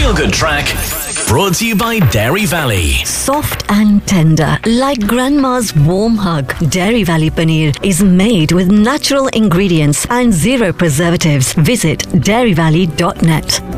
Feel Good Track, brought to you by Dairy Valley. Soft and tender, like grandma's warm hug. Dairy Valley paneer is made with natural ingredients and zero preservatives. Visit dairyvalley.net.